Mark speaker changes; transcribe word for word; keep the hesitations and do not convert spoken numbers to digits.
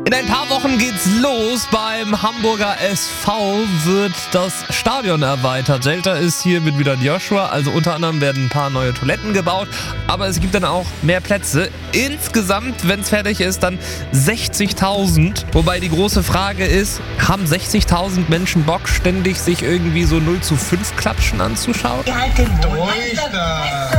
Speaker 1: In ein paar Wochen geht's los. Beim Hamburger S V wird das Stadion erweitert. Zelta ist hier mit wieder Joshua. Also unter anderem werden ein paar neue Toiletten gebaut. Aber es gibt dann auch mehr Plätze. Insgesamt, wenn es fertig ist, dann sechzigtausend. Wobei die große Frage ist, haben sechzigtausend Menschen Bock, ständig sich irgendwie so null zu fünf Klatschen anzuschauen?
Speaker 2: Halt den durch da.